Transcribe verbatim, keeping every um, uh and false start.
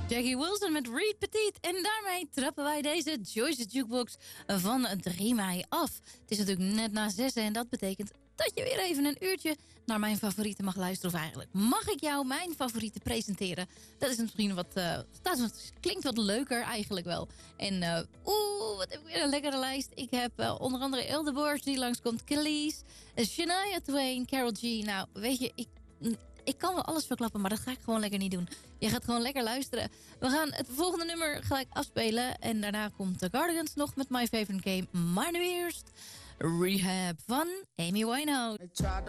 Jackie Wilson met Reed Petit. En daarmee trappen wij deze Joyce's Jukebox van drie mei af. Het is natuurlijk net na zessen en dat betekent dat je weer even een uurtje naar mijn favorieten mag luisteren. Of eigenlijk mag ik jou mijn favorieten presenteren. Dat is misschien wat, uh, dat klinkt wat leuker eigenlijk wel. En uh, oeh, wat heb ik weer een lekkere lijst. Ik heb uh, onder andere Eldeborg die langskomt. Khalees, Shania Twain, Karol G. Nou, weet je, ik... Ik kan wel alles verklappen, maar dat ga ik gewoon lekker niet doen. Je gaat gewoon lekker luisteren. We gaan het volgende nummer gelijk afspelen. En daarna komt The Cardigans nog met My Favorite Game. Maar nu eerst Rehab van Amy Winehouse.